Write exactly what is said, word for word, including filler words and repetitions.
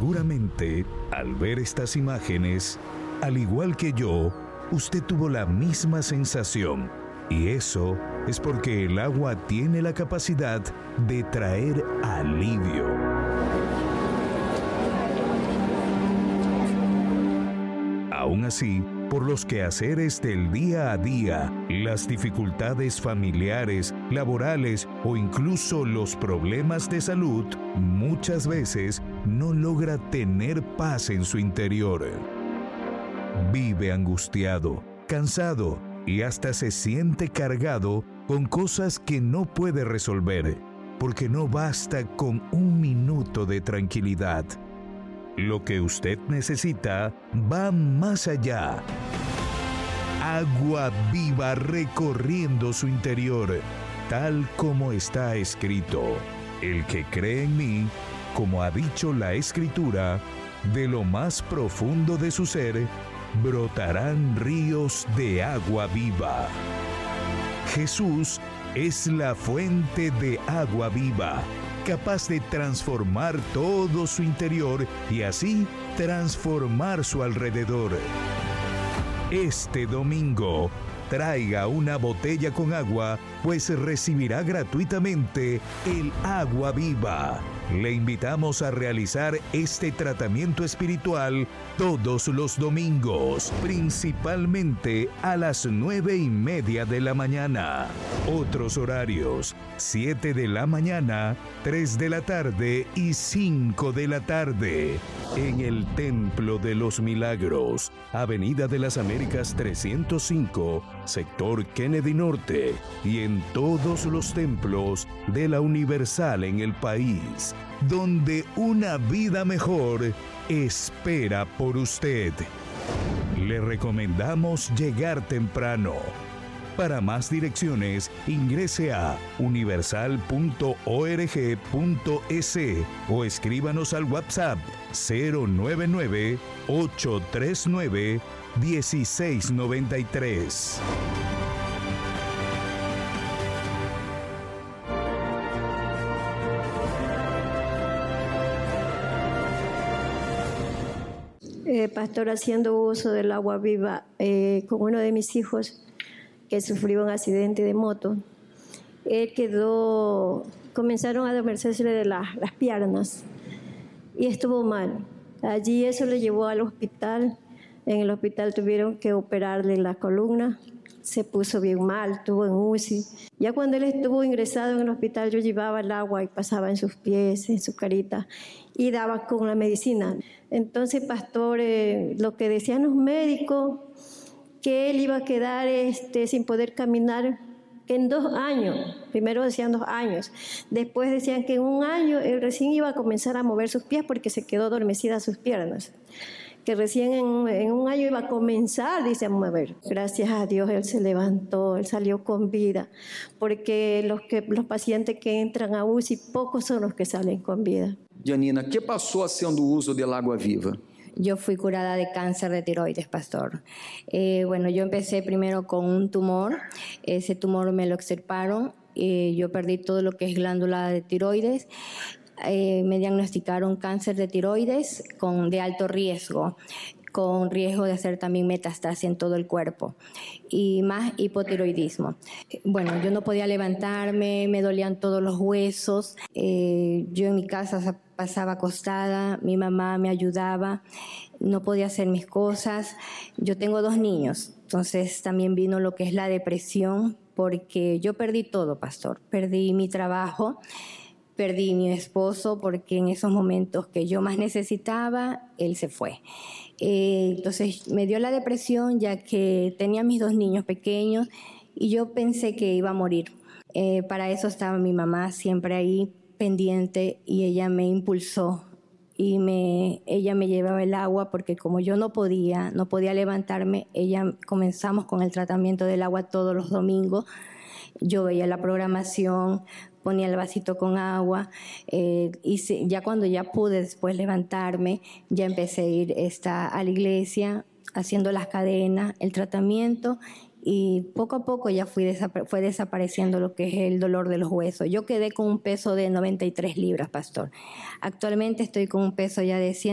Seguramente, al ver estas imágenes, al igual que yo, usted tuvo la misma sensación. Y eso es porque el agua tiene la capacidad de traer alivio. Aún así, por los quehaceres del día a día, las dificultades familiares, laborales o incluso los problemas de salud, muchas veces no logra tener paz en su interior. Vive angustiado, cansado y hasta se siente cargado con cosas que no puede resolver, porque no basta con un minuto de tranquilidad. Lo que usted necesita va más allá. Agua viva recorriendo su interior, tal como está escrito. El que cree en mí, como ha dicho la Escritura, de lo más profundo de su ser, brotarán ríos de agua viva. Jesús es la fuente de agua viva, capaz de transformar todo su interior y así transformar su alrededor. Este domingo, traiga una botella con agua, pues recibirá gratuitamente el agua viva. Le invitamos a realizar este tratamiento espiritual todos los domingos, principalmente a las nueve y media de la mañana. Otros horarios: siete de la mañana, tres de la tarde y cinco de la tarde. En el Templo de los Milagros, Avenida de las Américas trescientos cinco, sector Kennedy Norte, y en todos los templos de la Universal en el país, donde una vida mejor espera por usted. Le recomendamos llegar temprano. Para más direcciones, ingrese a universal punto org punto es o escríbanos al WhatsApp cero nueve nueve, ocho tres nueve, uno seis nueve tres. Eh, pastor, haciendo uso del agua viva eh, con uno de mis hijos que sufrió un accidente de moto, él quedó, comenzaron a adormecerse de la, las piernas y estuvo mal. Allí eso le llevó al hospital. En el hospital tuvieron que operarle la columna. Se puso bien mal, estuvo en U C I. Ya cuando él estuvo ingresado en el hospital, yo llevaba el agua y pasaba en sus pies, en su carita, y daba con la medicina. Entonces, pastor, eh, lo que decían los médicos, que él iba a quedar este, sin poder caminar en dos años. Primero decían dos años. Después decían que en un año él recién iba a comenzar a mover sus pies porque se quedó adormecida sus piernas. Que recién en, en un año iba a comenzar, dice, a mover. Gracias a Dios él se levantó, él salió con vida, porque los, que, los pacientes que entran a U C I, pocos son los que salen con vida. Janina, ¿qué pasó haciendo uso del agua viva? Yo fui curada de cáncer de tiroides, pastor. Eh, bueno, yo empecé primero con un tumor. Ese tumor me lo extirparon. Eh, yo perdí todo lo que es glándula de tiroides. Eh, me diagnosticaron cáncer de tiroides con, de alto riesgo, con riesgo de hacer también metástasis en todo el cuerpo y más hipotiroidismo. Bueno, yo no podía levantarme, me dolían todos los huesos. Eh, yo en mi casa pasaba acostada, mi mamá me ayudaba, no podía hacer mis cosas. Yo tengo dos niños, entonces también vino lo que es la depresión, porque yo perdí todo, pastor. Perdí mi trabajo, perdí mi esposo, porque en esos momentos que yo más necesitaba, él se fue. Eh, entonces me dio la depresión, ya que tenía mis dos niños pequeños y yo pensé que iba a morir. Eh, para eso estaba mi mamá siempre ahí pendiente y ella me impulsó y me, ella me llevaba el agua, porque como yo no podía, no podía levantarme, ella comenzamos con el tratamiento del agua todos los domingos. Yo veía la programación, ponía el vasito con agua, eh, y se, ya cuando ya pude después levantarme, ya empecé a ir esta, a la iglesia, haciendo las cadenas, el tratamiento, y poco a poco ya fui desap- fue desapareciendo lo que es el dolor de los huesos. Yo quedé con un peso de noventa y tres libras, pastor. Actualmente estoy con un peso ya de cien